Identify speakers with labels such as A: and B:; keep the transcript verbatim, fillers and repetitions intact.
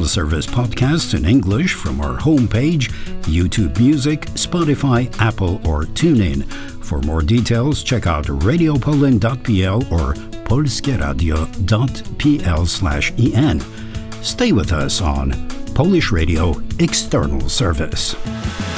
A: Service podcast in English from our homepage, YouTube Music, Spotify, Apple, or TuneIn. For more details, check out radiopoland dot p l or polskieradio dot p l slash e n. Stay with us on Polish Radio External Service.